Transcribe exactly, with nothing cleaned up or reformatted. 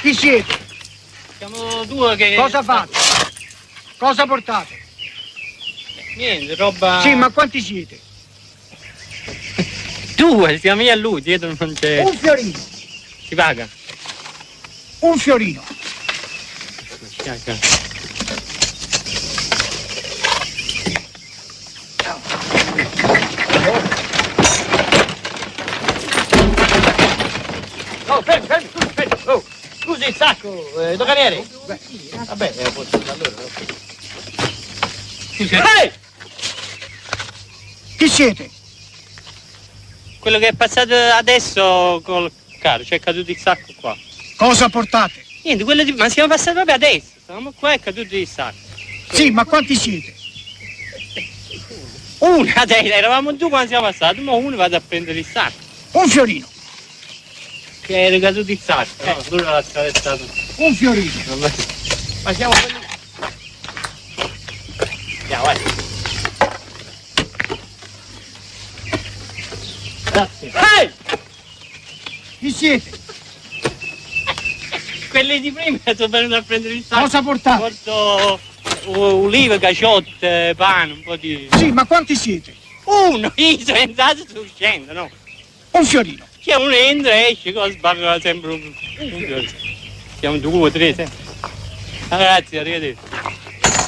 Chi siete? Siamo due che... Cosa fate? Cosa portate? Niente, roba... Sì, ma quanti siete? Due, siamo io e lui, dietro non c'è... Un fiorino. Si paga? Un fiorino. Oh, fermi, fermi, scusi, fermi. Oh, scusi il sacco, eh, doganiere. Vabbè, eh, posso allora. Scusi. Ehi! Chi siete? Quello che è passato adesso col carro, c'è caduto il sacco qua. Cosa portate? Niente, quello di... ma siamo passati proprio adesso, stavamo qua e è caduto il sacco. Sì, ma quanti siete? Uno, adesso, eravamo due quando siamo passati, ma uno vado a prendere il sacco. Un fiorino. Che era caduto il sacco, no, lui l'ha attraversato. Un fiorino. Ma siamo quelli... Andiamo, vai. Grazie. Ehi! Chi siete? Quelli di prima sono venuti a prendere il sacco. Cosa portate? Porto ulive, caciotte, pane, un po' di... Sì, ma quanti siete? Uno, io sono entrato e sto uscendo, no? Un fiorino. C'è uno entra e esce, cosa sbarca sempre un... un fiore. Siamo due, tre, sempre. Ah, grazie, arrivederci.